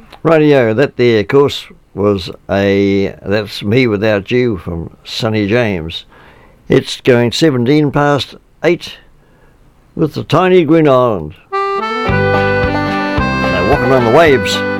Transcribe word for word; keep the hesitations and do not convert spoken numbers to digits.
Radio, that there, of course, was a That's Me Without You from Sonny James. It's going seventeen past eight with the Tiny Green Island. They're walking on the waves.